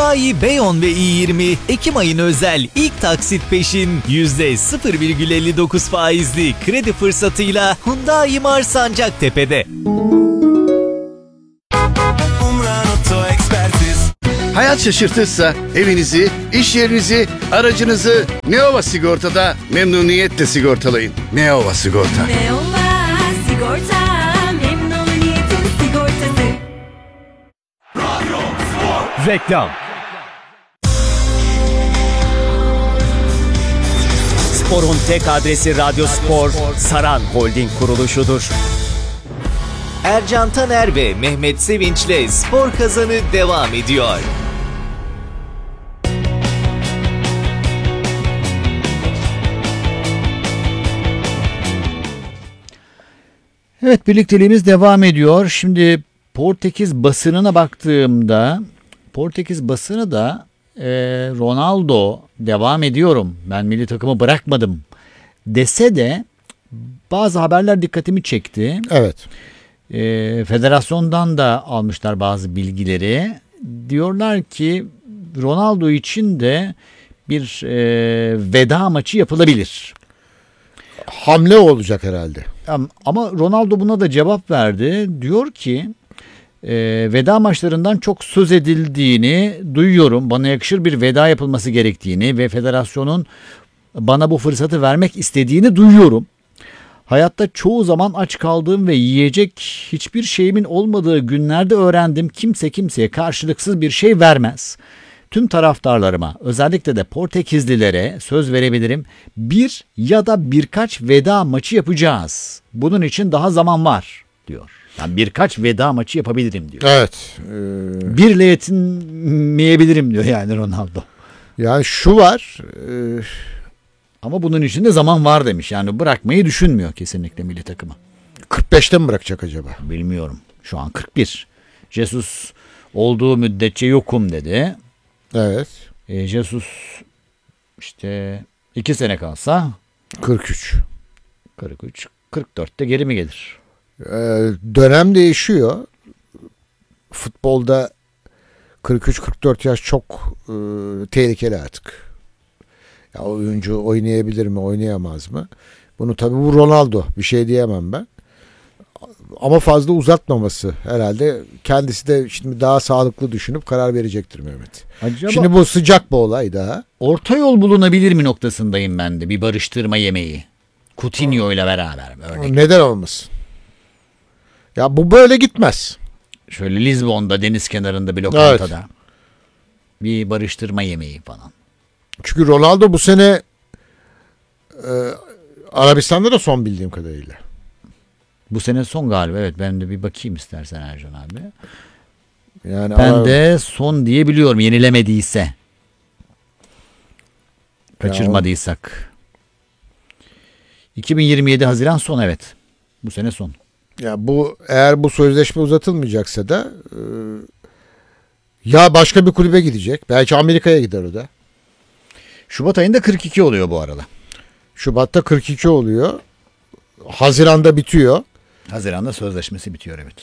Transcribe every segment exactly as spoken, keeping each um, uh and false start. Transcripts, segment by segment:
Hyundai Beyon ve i yirmi Ekim ayına özel ilk taksit peşin yüzde sıfır virgül elli dokuz faizli kredi fırsatıyla Hyundai Mars Sancaktepe'de. Hayat şaşırtırsa evinizi, iş yerinizi, aracınızı Neova Sigorta'da memnuniyetle sigortalayın. Neova Sigorta. Neova Sigorta, memnuniyetin sigortası. Radyo Spor. Reklam. Spor'un tek adresi Radyo Spor, Saran Holding kuruluşudur. Ercan Taner ve Mehmet Sevinç'le Spor Kazanı devam ediyor. Evet, birlikteliğimiz devam ediyor. Şimdi Portekiz basınına baktığımda Portekiz basını da e, Ronaldo devam ediyorum, ben milli takımı bırakmadım dese de bazı haberler dikkatimi çekti. Evet. E, federasyondan da almışlar bazı bilgileri. Diyorlar ki Ronaldo için de bir e, veda maçı yapılabilir. Hamle olacak herhalde. Ama Ronaldo buna da cevap verdi. Diyor ki e, veda maçlarından çok söz edildiğini duyuyorum. Bana yakışır bir veda yapılması gerektiğini ve federasyonun bana bu fırsatı vermek istediğini duyuyorum. Hayatta çoğu zaman aç kaldığım ve yiyecek hiçbir şeyimin olmadığı günlerde öğrendim. Kimse kimseye karşılıksız bir şey vermez. Tüm taraftarlarıma, özellikle de Portekizlilere söz verebilirim. Bir ya da birkaç veda maçı yapacağız. Bunun için daha zaman var diyor. Yani birkaç veda maçı yapabilirim diyor. Evet. E... Birle yetinmeyebilirim diyor yani Ronaldo. Yani şu var. E... Ama bunun için de zaman var demiş. Yani bırakmayı düşünmüyor kesinlikle milli takımı. kırk beşte mi bırakacak acaba? Bilmiyorum. Şu an kırk bir. Jesus olduğu müddetçe yokum dedi. Evet. E, Jesus işte iki sene kalsa kırk üç. kırk üç, kırk dörtte geri mi gelir? Ee, dönem değişiyor. Futbolda kırk üç kırk dört yaş çok e, tehlikeli artık. Ya oyuncu oynayabilir mi, oynayamaz mı? Bunu tabii bu Ronaldo, bir şey diyemem ben. Ama fazla uzatmaması herhalde, kendisi de şimdi daha sağlıklı düşünüp karar verecektir Mehmet. Acaba şimdi bu sıcak bir olay daha. Orta yol bulunabilir mi noktasındayım ben de, bir barıştırma yemeği. Coutinho ile beraber. Örnek. Neden olmasın? Ya bu böyle gitmez. Şöyle Lizbon'da deniz kenarında bir lokantada. Evet. Bir barıştırma yemeği falan. Çünkü Ronaldo bu sene e, Arabistan'da da son bildiğim kadarıyla. Bu sene son galiba, evet, ben de bir bakayım istersen Ercan abi. Yani ben ama... de son diye biliyorum, yenilemediyse. Kaçırmadıysak. iki bin yirmi yedi Haziran son, evet. Bu sene son. Ya bu, eğer bu sözleşme uzatılmayacaksa da e, ya başka bir kulübe gidecek. Belki Amerika'ya gider o da. Şubat ayında kırk iki oluyor bu arada. Şubat'ta kırk iki oluyor. Haziran'da bitiyor. Haziran'da sözleşmesi bitiyor, evet.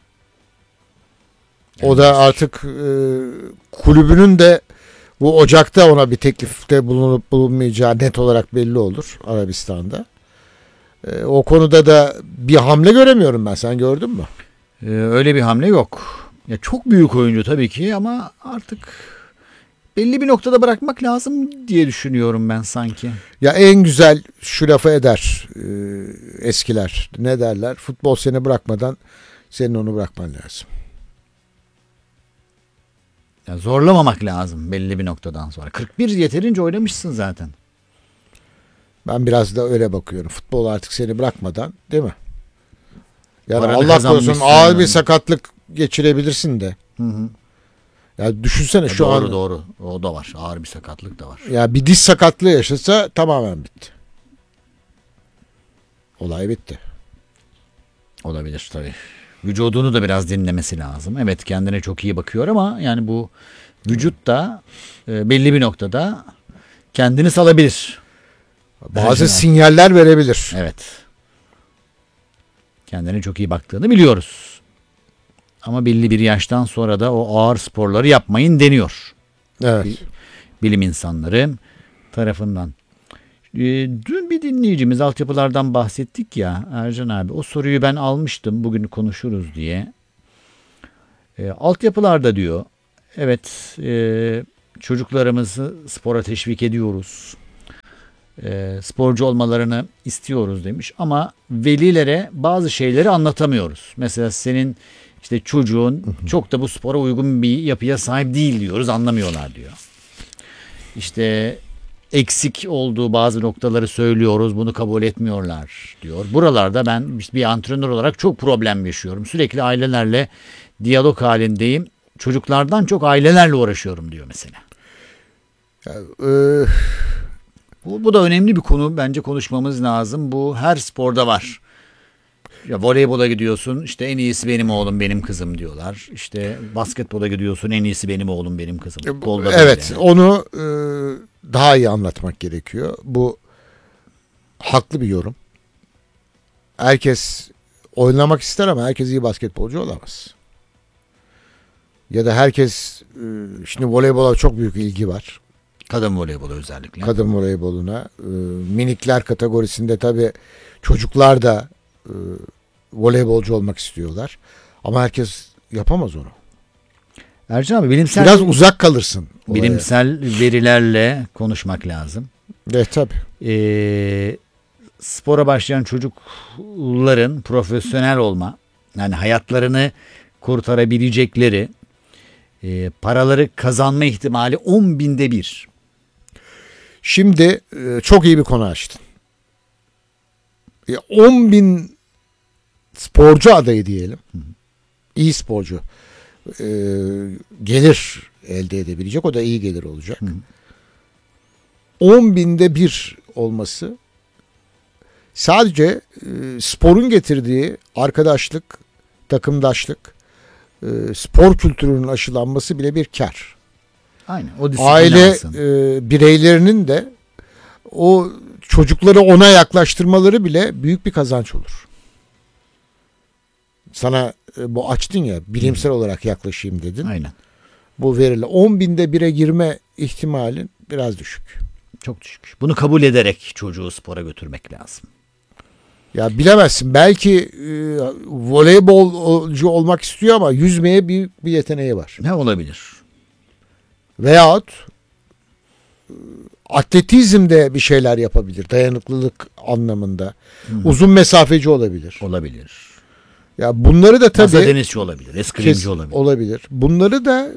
Yani o da artık e, kulübünün de bu Ocak'ta ona bir teklifte bulunup bulunmayacağı net olarak belli olur Arabistan'da. E, o konuda da bir hamle göremiyorum ben. Sen gördün mü? Ee, öyle bir hamle yok. Ya çok büyük oyuncu tabii ki ama artık belli bir noktada bırakmak lazım diye düşünüyorum ben sanki. Ya en güzel şu lafı eder e, eskiler. Ne derler? Futbol seni bırakmadan senin onu bırakman lazım. Ya zorlamamak lazım belli bir noktadan sonra. kırk bir yeterince oynamışsın zaten. Ben biraz da öyle bakıyorum. Futbol artık seni bırakmadan, değil mi? Yani Paranı Allah korusun ağır yani. bir sakatlık geçirebilirsin de. Hı hı. Ya düşünsene ya şu doğru, an. Doğru doğru. O da var. Ağır bir sakatlık da var. Ya bir diş sakatlığı yaşasa tamamen bitti. Olay bitti. Olabilir tabii. Vücudunu da biraz dinlemesi lazım. Evet, kendine çok iyi bakıyor ama yani bu vücut da e, belli bir noktada kendini salabilir. Bazı Ercan sinyaller abi. verebilir. Evet. Kendine çok iyi baktığını biliyoruz. Ama belli bir yaştan sonra da o ağır sporları yapmayın deniyor. Evet. Bilim insanları tarafından. Ee, dün bir dinleyicimiz altyapılardan bahsettik ya Ercan abi. O soruyu ben almıştım bugün konuşuruz diye. Ee, altyapılarda diyor. Evet e, çocuklarımızı spora teşvik ediyoruz. E, sporcu olmalarını istiyoruz demiş. Ama velilere bazı şeyleri anlatamıyoruz. Mesela senin işte çocuğun çok da bu spora uygun bir yapıya sahip değil diyoruz. Anlamıyorlar diyor. İşte eksik olduğu bazı noktaları söylüyoruz. Bunu kabul etmiyorlar diyor. Buralarda ben bir antrenör olarak çok problem yaşıyorum. Sürekli ailelerle diyalog halindeyim. Çocuklardan çok ailelerle uğraşıyorum diyor mesela. Ya, e, Bu, bu da önemli bir konu. Bence konuşmamız lazım. Bu her sporda var. Ya voleybola gidiyorsun işte en iyisi benim oğlum benim kızım diyorlar. İşte basketbola gidiyorsun en iyisi benim oğlum benim kızım. Futbolda evet böyle. onu e, daha iyi anlatmak gerekiyor. Bu haklı bir yorum. Herkes oynamak ister ama herkes iyi basketbolcu olamaz. Ya da herkes e, şimdi voleybola çok büyük ilgi var. Kadın voleybolu özellikle. Kadın voleyboluna. E, minikler kategorisinde tabii çocuklar da e, voleybolcu olmak istiyorlar. Ama herkes yapamaz onu. Ercan abi bilimsel Biraz uzak kalırsın. olaya. bilimsel verilerle konuşmak lazım. Evet tabii. Ee, spora başlayan çocukların profesyonel olma yani hayatlarını kurtarabilecekleri e, paraları kazanma ihtimali on binde bir. Şimdi e, çok iyi bir konu açtın. E, on bin sporcu adayı diyelim. İyi sporcu. E, gelir elde edebilecek. O da iyi gelir olacak. on binde bir olması sadece e, sporun getirdiği arkadaşlık, takımdaşlık, e, spor kültürünün aşılanması bile bir kar. Aynen. O disiplini Aile alsın. e, bireylerinin de o çocukları ona yaklaştırmaları bile büyük bir kazanç olur. Sana e, bu açtın ya bilimsel olarak yaklaşayım dedin. Aynen. Bu veriyle on binde bire girme ihtimalin biraz düşük. Çok düşük. Bunu kabul ederek çocuğu spora götürmek lazım. Ya bilemezsin belki e, voleybolcu olmak istiyor ama yüzmeye büyük bir yeteneği var. Ne olabilir? Veyahut e, atletizmde bir şeyler yapabilir. Dayanıklılık anlamında. Uzun mesafeci olabilir. Olabilir. Ya bunları da Masa tabii denizci olabilir. Eskrimci kes- olabilir. olabilir. Bunları da e,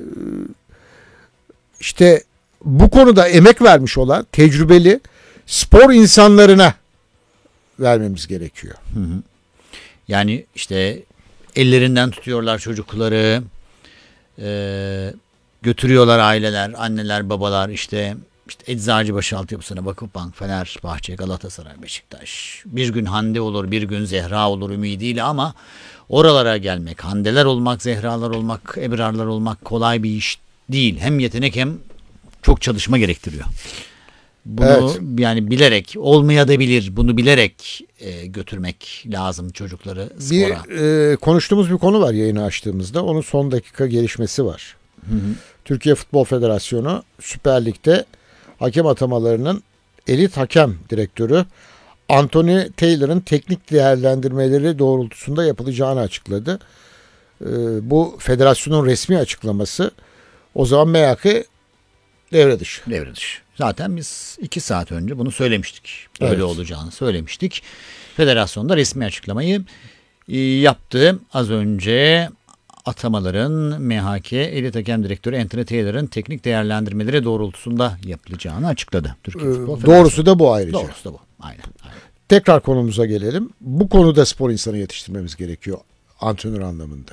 işte bu konuda emek vermiş olan tecrübeli spor insanlarına vermemiz gerekiyor. Yani işte ellerinden tutuyorlar çocukları, e, götürüyorlar aileler, anneler, babalar işte işte Eczacıbaşı altyapısına Vakıfbank, Fenerbahçe, Galatasaray, Beşiktaş. Bir gün Hande olur, bir gün Zehra olur ümidiyle ama oralara gelmek, Handeler olmak, Zehralar olmak, Ebrarlar olmak kolay bir iş değil. Hem yetenek hem çok çalışma gerektiriyor. Bunu Evet. yani bilerek olmayabilir. Bunu bilerek e, götürmek lazım çocukları spora. Bir e, konuştuğumuz bir konu var yayını açtığımızda. Onun son dakika gelişmesi var. Türkiye Futbol Federasyonu Süper Lig'de hakem atamalarının elit hakem direktörü Anthony Taylor'ın teknik değerlendirmeleri doğrultusunda yapılacağını açıkladı. E, bu federasyonun resmi açıklaması. O zaman M H K devre dışı. Devre dışı. Zaten biz iki saat önce bunu söylemiştik. Böyle Evet. olacağını söylemiştik. Federasyonda resmi açıklamayı e, yaptı. Az önce atamaların M H K Elit Hakem Direktörü Anthony Taylor'ın teknik değerlendirmeleri doğrultusunda yapılacağını açıkladı. Türkiye E, Futbol Federasyonu. doğrusu da bu ayrıca. Doğrusu da bu. Aynen. aynen. Tekrar konumuza gelelim. Bu konuda spor insanı yetiştirmemiz gerekiyor. Antrenör anlamında.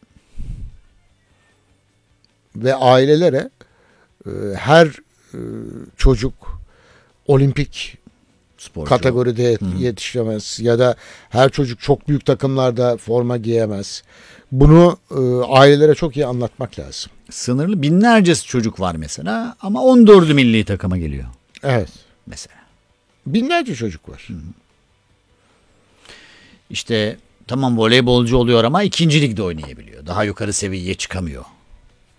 Ve ailelere e, her e, çocuk olimpik Sporcu. kategoride yetişemez ya da her çocuk çok büyük takımlarda forma giyemez. Bunu e, ailelere çok iyi anlatmak lazım. Sınırlı binlerce çocuk var mesela ama on dördü milli takıma geliyor Evet. mesela. Binlerce çocuk var. İşte tamam voleybolcu oluyor ama ikinci ligde oynayabiliyor. Daha yukarı seviyeye çıkamıyor.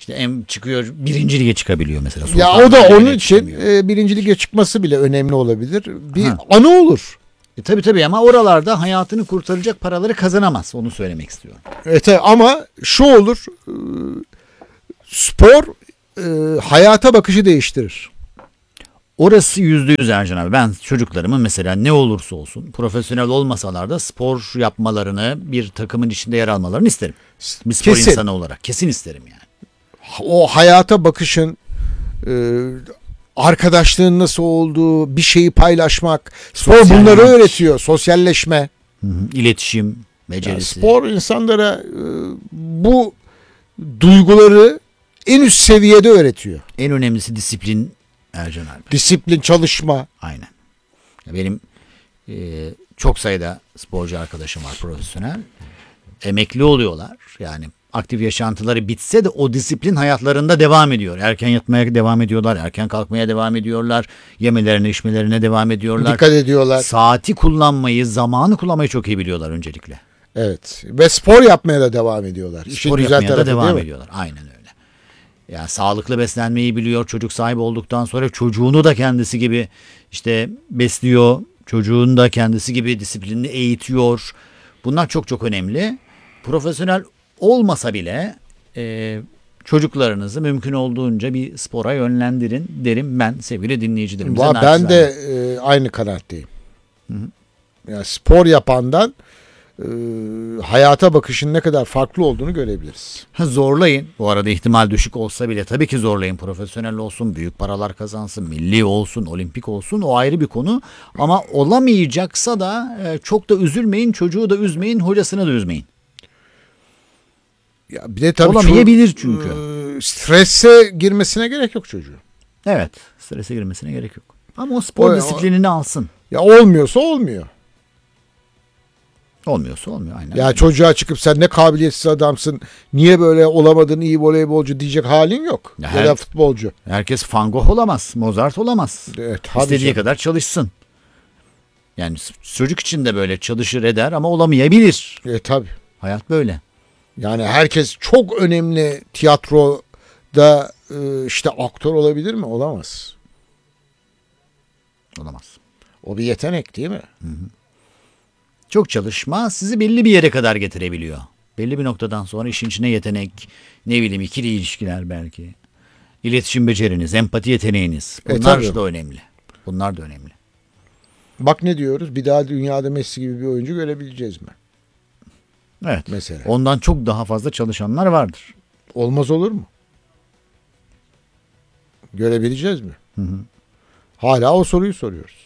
İşte em çıkıyor birinci lige çıkabiliyor mesela. Ya Sultan o da Ligi'ne onun için çıkamıyor. e, birinci lige çıkması bile önemli olabilir. Bir Ha. anı olur. E, tabii tabii ama oralarda hayatını kurtaracak paraları kazanamaz. Onu söylemek istiyorum. Evet, ama şu olur. e, Spor e, hayata bakışı değiştirir. Orası yüzde yüz Ercan abi. Ben çocuklarımın mesela ne olursa olsun profesyonel olmasalar da spor yapmalarını, bir takımın içinde yer almalarını isterim. Bir spor Kesin. insanı olarak. Kesin isterim yani. O hayata bakışın, e, arkadaşlığın nasıl olduğu, bir şeyi paylaşmak. Spor Sosyallik. bunları öğretiyor. Sosyalleşme. Hı hı. İletişim, Yani becerisi. spor insanlara e, bu duyguları en üst seviyede öğretiyor. En önemlisi disiplin Ercan abi. Disiplin, çalışma. Aynen. Ya benim e, çok sayıda sporcu arkadaşım var profesyonel. Emekli oluyorlar. Yani aktif yaşantıları bitse de o disiplin hayatlarında devam ediyor. Erken yatmaya devam ediyorlar. Erken kalkmaya devam ediyorlar. Yemelerine, içmelerine devam ediyorlar. Dikkat ediyorlar. Saati kullanmayı, zamanı kullanmayı çok iyi biliyorlar öncelikle. Evet. Ve spor yapmaya da devam ediyorlar. İşin Spor güzel yapmaya da tarafı devam değil mi? ediyorlar. Aynen öyle. Yani sağlıklı beslenmeyi biliyor. Çocuk sahibi olduktan sonra çocuğunu da kendisi gibi işte besliyor. Çocuğunu da kendisi gibi disiplinli eğitiyor. Bunlar çok çok önemli. Profesyonel olmasa bile e, çocuklarınızı mümkün olduğunca bir spora yönlendirin derim ben sevgili dinleyicilerimize. Va- Ben de e, aynı kanaatteyim. Yani spor yapandan e, hayata bakışın ne kadar farklı olduğunu görebiliriz. Ha, zorlayın. Bu arada ihtimal düşük olsa bile tabii ki zorlayın. Profesyonel olsun, büyük paralar kazansın, milli olsun, olimpik olsun, o ayrı bir konu. Ama olamayacaksa da e, çok da üzülmeyin, çocuğu da üzmeyin, hocasını da üzmeyin. Ya bir de tabii Olamayabilir ço- çünkü. e, strese girmesine gerek yok çocuğun. Evet, strese girmesine gerek yok. Ama o spor O- disiplinini alsın. Ya olmuyorsa olmuyor. Olmuyorsa olmuyor aynen. Ya çocuğa çıkıp sen ne kabiliyetsiz adamsın, niye böyle olamadın, iyi voleybolcu diyecek halin yok. Ya Ya, her- da futbolcu. Herkes Van Gogh olamaz, Mozart olamaz. Evet, tabii İstediği canım. kadar çalışsın. Yani s- çocuk için de böyle çalışır eder ama olamayabilir. E, tabii. Hayat böyle. Yani herkes çok önemli tiyatroda e, işte aktör olabilir mi? Olamaz. Olamaz. O bir yetenek değil mi? Çok çalışma sizi belli bir yere kadar getirebiliyor. Belli bir noktadan sonra işin içine yetenek, ne bileyim ikili ilişkiler belki. İletişim beceriniz, empati yeteneğiniz. E, Bunlar tabii. da önemli. Bunlar da önemli. Bak ne diyoruz? Bir daha dünyada Messi gibi bir oyuncu görebileceğiz mi? Evet. Mesela. Ondan çok daha fazla çalışanlar vardır. Olmaz olur mu? Görebileceğiz mi? Hala o soruyu soruyoruz.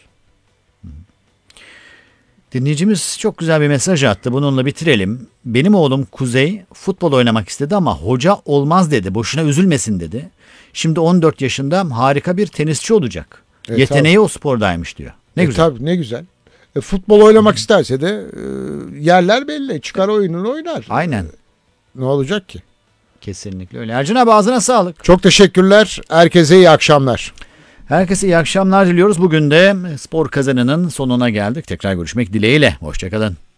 Dinleyicimiz çok güzel bir mesaj attı. Bununla bitirelim. Benim oğlum Kuzey futbol oynamak istedi ama hoca olmaz dedi. Boşuna üzülmesin dedi. Şimdi on dört yaşında harika bir tenisçi olacak. E, Yeteneği o spordaymış diyor. Ne E, güzel. Tabii ne güzel. E, futbol oynamak isterse de e, yerler belli. Çıkar oyununu oynar. Aynen. Ne olacak ki? Kesinlikle öyle. Ercan abi ağzına sağlık. Çok teşekkürler. Herkese iyi akşamlar. Herkese iyi akşamlar diliyoruz. Bugün de spor kazanının sonuna geldik. Tekrar görüşmek dileğiyle. Hoşçakalın.